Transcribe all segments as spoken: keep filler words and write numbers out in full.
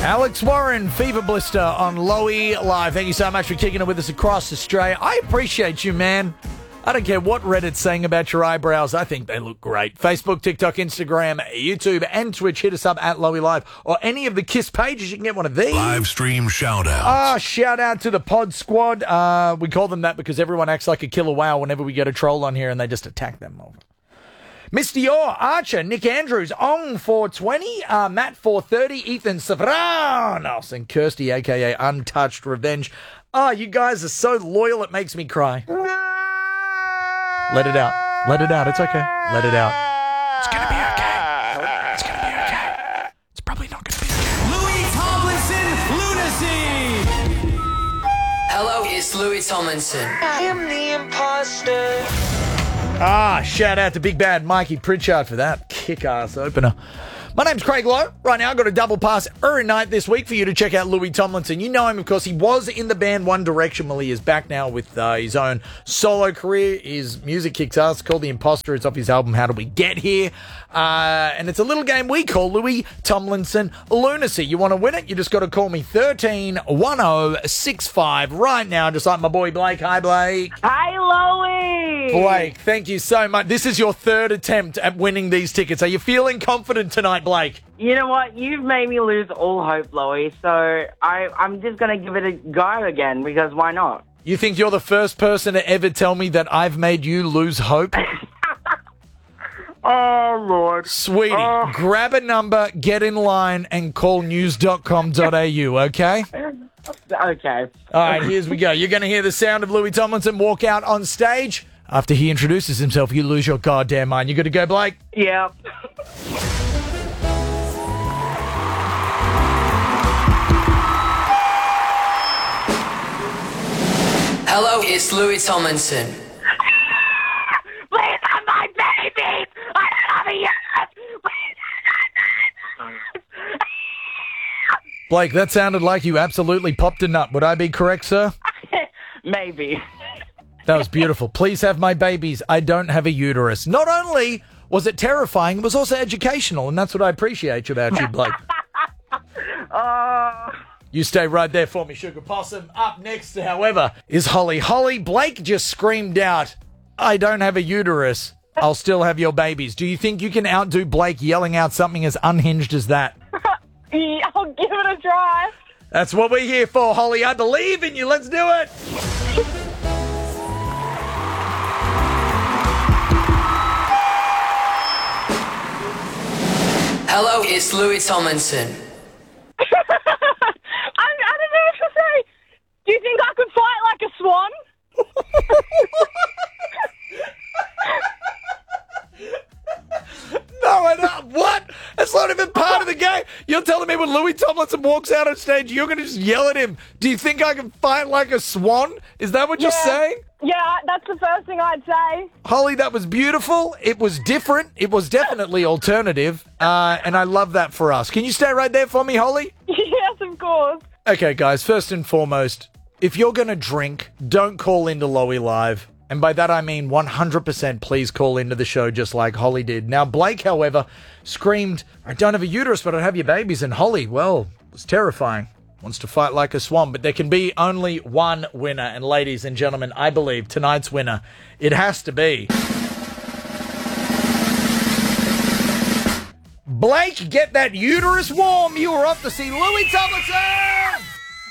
Alex Warren, Fever Blister on Lowy Live. Thank you so much for kicking it with us across Australia. I appreciate you, man. I don't care what Reddit's saying about your eyebrows. I think they look great. Facebook, TikTok, Instagram, YouTube, and Twitch. Hit us up at Lowy Live or any of the KISS pages. You can get one of these. Live stream shout out. Ah, shout out to the Pod Squad. Uh, we call them that because everyone acts like a killer whale whenever we get a troll on here and they just attack them. Mister Yor, Archer, Nick Andrews, Ong four twenty, uh, Matt four thirty, Ethan Savranos, and Kirsty, a k a. Untouched Revenge. Ah, oh, you guys are so loyal it makes me cry. Let it out. Let it out. It's okay. Let it out. It's going to be okay. It's going to be okay. It's probably not going to be okay. Louis Tomlinson, Lunacy! Hello, it's Louis Tomlinson. I am the imposter. Ah, shout out to Big Bad Mikey Pritchard for that kick-ass opener. My name's Craig Lowe. Right now, I've got a double pass every night this week for you to check out Louis Tomlinson. You know him, of course. He was in the band One Direction. Well, he is back now with uh, his own solo career. His music kicks ass. It's called The Imposter. It's off his album, How Did We Get Here? Uh, and it's a little game we call Louis Tomlinson Lunacy. You want to win it? You just got to call me thirteen one oh six five right now, just like my boy Blake. Hi, Blake. Hi, Louie. Blake, thank you so much. This is your third attempt at winning these tickets. Are you feeling confident tonight, Blake? You know what? You've made me lose all hope, Louie. So I, I'm just going to give it a go again because why not? You think you're the first person to ever tell me that I've made you lose hope? Oh, Lord. Sweetie, Oh. grab a number, get in line, and call news dot com dot a u, okay? Okay. All right, here's we go. You're going to hear the sound of Louis Tomlinson walk out on stage. After he introduces himself, you lose your goddamn mind. You good to go, Blake? Yeah. Hello, it's Louis Tomlinson. Please have my babies. I don't have a yes. Blake, that sounded like you absolutely popped a nut. Would I be correct, sir? Maybe. That was beautiful. Please have my babies. I don't have a uterus. Not only was it terrifying, it was also educational, and that's what I appreciate about you, Blake. Oh. You stay right there for me, Sugar Possum. Up next, however, is Holly. Holly, Blake just screamed out, I don't have a uterus. I'll still have your babies. Do you think you can outdo Blake yelling out something as unhinged as that? Yeah, I'll give it a try. That's what we're here for, Holly. I believe in you. Let's do it. Hello, it's Louis Tomlinson. I, I don't know what to say. Do you think I could fight like a swan? No, I don't. What? That's not even part of the game. You're telling me when Louis Tomlinson walks out on stage, you're going to just yell at him, do you think I can fight like a swan? Is that what you're Yeah. saying? Yeah, that's the first thing I'd say. Holly, that was beautiful. It was different. It was definitely alternative. Uh, and I love that for us. Can you stay right there for me, Holly? Yes, of course. Okay, guys, first and foremost, if you're going to drink, don't call into Lowy Live. And by that I mean one hundred percent please call into the show just like Holly did. Now, Blake, however, screamed, I don't have a uterus, but I have your babies. And Holly, well, it was terrifying. Wants to fight like a swan. But there can be only one winner. And ladies and gentlemen, I believe tonight's winner, it has to be Blake. Get that uterus warm. You were off to see Louis Tomlinson.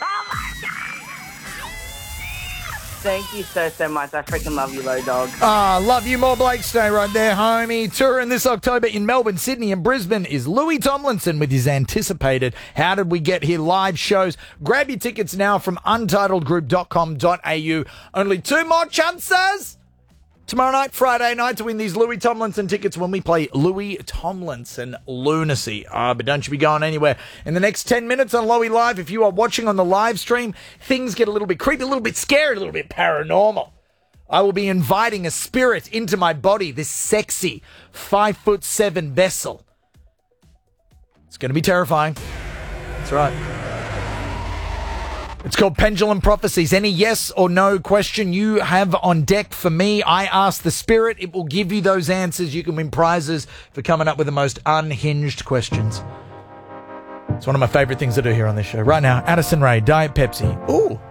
Thank you so, so much. I freaking love you, Low Dog. Ah, love you more, Blake. Stay right there, homie. Touring this October in Melbourne, Sydney, and Brisbane is Louis Tomlinson with his anticipated How Did We Get Here live shows. Grab your tickets now from untitled group dot com dot a u. Only two more chances tomorrow night, Friday night, to win these Louis Tomlinson tickets when we play Louis Tomlinson Lunacy. Ah, but don't you be going anywhere. In the next ten minutes on Lowy Live, if you are watching on the live stream, things get a little bit creepy, a little bit scary, a little bit paranormal. I will be inviting a spirit into my body, this sexy five foot seven vessel. It's going to be terrifying. That's right. It's called Pendulum Prophecies. Any yes or no question you have on deck for me, I ask the spirit. It will give you those answers. You can win prizes for coming up with the most unhinged questions. It's one of my favourite things to do here on this show. Right now, Addison Rae, Diet Pepsi. Ooh.